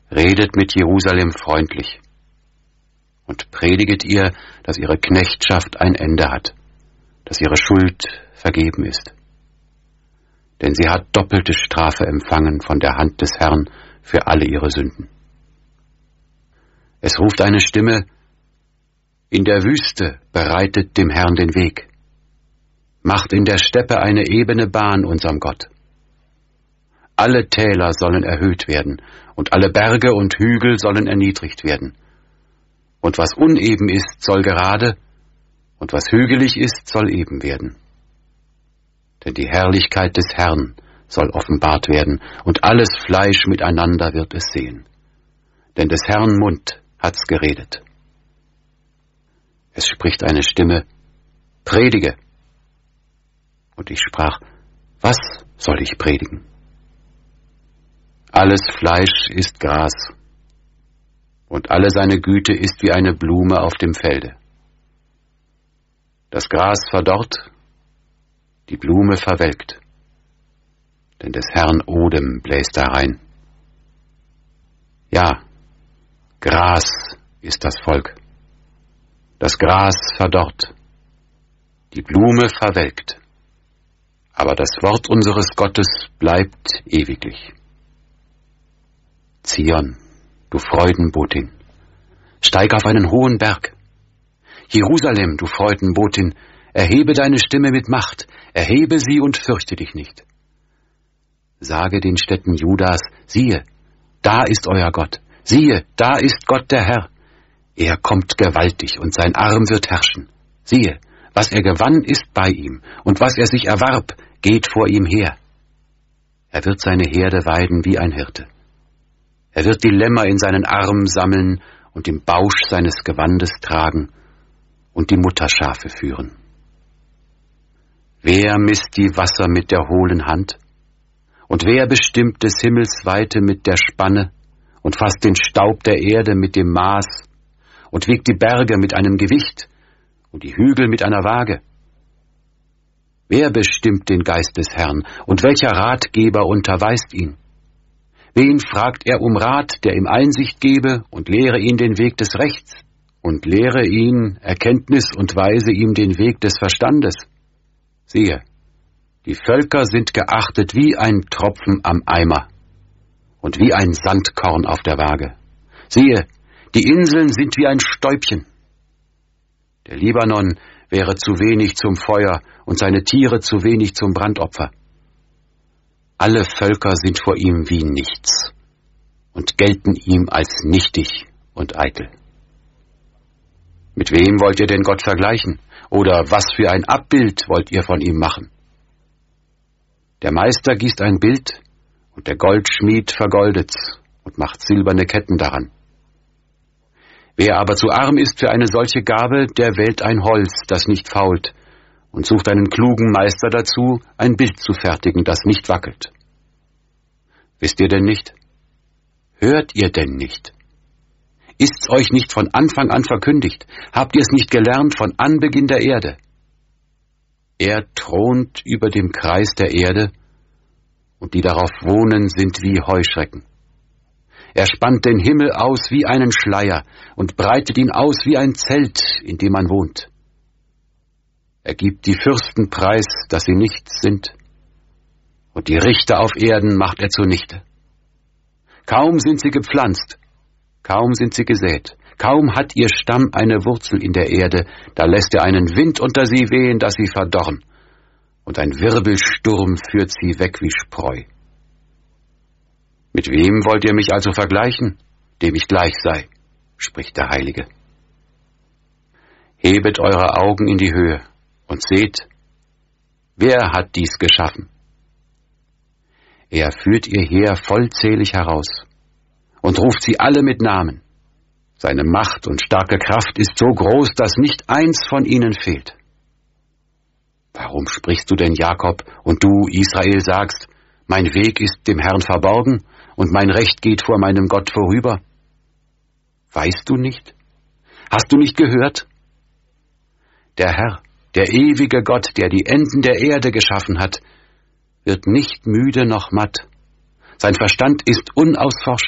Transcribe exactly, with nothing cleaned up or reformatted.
Redet mit Jerusalem freundlich und prediget ihr, dass ihre Knechtschaft ein Ende hat, dass ihre Schuld vergeben ist. Denn sie hat doppelte Strafe empfangen von der Hand des Herrn für alle ihre Sünden. Es ruft eine Stimme: In der Wüste bereitet dem Herrn den Weg. Macht in der Steppe eine ebene Bahn unserem Gott. Alle Täler sollen erhöht werden, und alle Berge und Hügel sollen erniedrigt werden. Und was uneben ist, soll gerade, und was hügelig ist, soll eben werden. Denn die Herrlichkeit des Herrn soll offenbart werden, und alles Fleisch miteinander wird es sehen. Denn des Herrn Mund hat's geredet. Es spricht eine Stimme: Predige. Und ich sprach: Was soll ich predigen? Alles Fleisch ist Gras, und alle seine Güte ist wie eine Blume auf dem Felde. Das Gras verdorrt, die Blume verwelkt, denn des Herrn Odem bläst herein. Ja, Gras ist das Volk. Das Gras verdorrt, die Blume verwelkt, aber das Wort unseres Gottes bleibt ewiglich. Zion, du Freudenbotin, steig auf einen hohen Berg. Jerusalem, du Freudenbotin, erhebe deine Stimme mit Macht, erhebe sie und fürchte dich nicht. Sage den Städten Judas: Siehe, da ist euer Gott, siehe, da ist Gott der Herr. Er kommt gewaltig, und sein Arm wird herrschen. Siehe, was er gewann, ist bei ihm, und was er sich erwarb, geht vor ihm her. Er wird seine Herde weiden wie ein Hirte. Er wird die Lämmer in seinen Arm sammeln und im Bausch seines Gewandes tragen und die Mutterschafe führen. Wer misst die Wasser mit der hohlen Hand? Und wer bestimmt des Himmels Weite mit der Spanne und fasst den Staub der Erde mit dem Maß und wiegt die Berge mit einem Gewicht und die Hügel mit einer Waage? Wer bestimmt den Geist des Herrn und welcher Ratgeber unterweist ihn? Wen fragt er um Rat, der ihm Einsicht gebe und lehre ihn den Weg des Rechts und lehre ihn Erkenntnis und weise ihm den Weg des Verstandes? Siehe, die Völker sind geachtet wie ein Tropfen am Eimer und wie ein Sandkorn auf der Waage. Siehe, die Inseln sind wie ein Stäubchen. Der Libanon wäre zu wenig zum Feuer und seine Tiere zu wenig zum Brandopfer. Alle Völker sind vor ihm wie nichts und gelten ihm als nichtig und eitel. Mit wem wollt ihr denn Gott vergleichen? Oder was für ein Abbild wollt ihr von ihm machen? Der Meister gießt ein Bild, und der Goldschmied vergoldet's und macht silberne Ketten daran. Wer aber zu arm ist für eine solche Gabe, der wählt ein Holz, das nicht fault, und sucht einen klugen Meister dazu, ein Bild zu fertigen, das nicht wackelt. Wisst ihr denn nicht? Hört ihr denn nicht? Ist's euch nicht von Anfang an verkündigt? Habt ihr es nicht gelernt von Anbeginn der Erde? Er thront über dem Kreis der Erde, und die darauf wohnen, sind wie Heuschrecken. Er spannt den Himmel aus wie einen Schleier und breitet ihn aus wie ein Zelt, in dem man wohnt. Er gibt die Fürsten preis, dass sie nichts sind, und die Richter auf Erden macht er zunichte. Kaum sind sie gepflanzt, kaum sind sie gesät, kaum hat ihr Stamm eine Wurzel in der Erde, da lässt er einen Wind unter sie wehen, dass sie verdorren, und ein Wirbelsturm führt sie weg wie Spreu. Mit wem wollt ihr mich also vergleichen, dem ich gleich sei, spricht der Heilige. Hebet eure Augen in die Höhe und seht, wer hat dies geschaffen? Er führt ihr Heer vollzählig heraus und ruft sie alle mit Namen. Seine Macht und starke Kraft ist so groß, dass nicht eins von ihnen fehlt. Warum sprichst du denn, Jakob, und du, Israel, sagst, mein Weg ist dem Herrn verborgen und mein Recht geht vor meinem Gott vorüber? Weißt du nicht? Hast du nicht gehört? Der Herr, der ewige Gott, der die Enden der Erde geschaffen hat, wird nicht müde noch matt. Sein Verstand ist unausforscht.